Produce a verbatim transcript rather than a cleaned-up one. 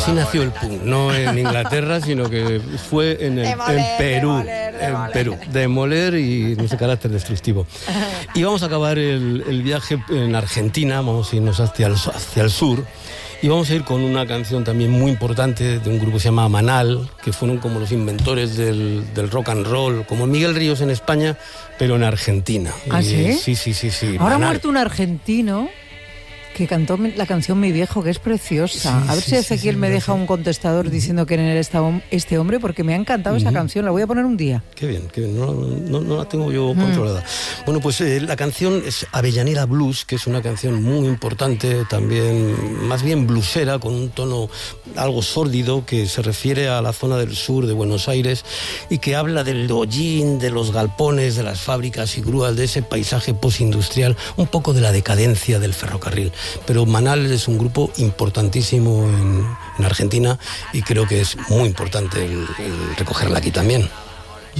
Así nació el punk, no en Inglaterra, sino que fue en, el, Demoler, en Perú, demoler, demoler. en Perú, demoler y ese carácter destructivo. Y vamos a acabar el, el viaje en Argentina, vamos a irnos hacia el, hacia el sur. Y vamos a ir con una canción también muy importante de un grupo que se llama Manal, que fueron como los inventores del, del rock and roll, como Miguel Ríos en España, pero en Argentina. ¿Ah, y, sí? Sí, sí, sí, sí. Ahora Manal. ha muerto un argentino que cantó la canción Mi Viejo, que es preciosa. Sí, a ver sí, si sí, Ezequiel sí, me sí, deja sí. un contestador diciendo quién era esta, este hombre, porque me ha encantado esa Ujú. canción. La voy a poner un día. Qué bien, qué bien. No, no, no la tengo yo controlada. Bueno, pues eh, la canción es Avellaneda Blues, que es una canción muy importante, también más bien bluesera, con un tono algo sórdido, que se refiere a la zona del sur de Buenos Aires y que habla del hollín, de los galpones, de las fábricas y grúas, de ese paisaje postindustrial, un poco de la decadencia del ferrocarril. Pero Manal es un grupo importantísimo en, en Argentina y creo que es muy importante el, el recogerla aquí también.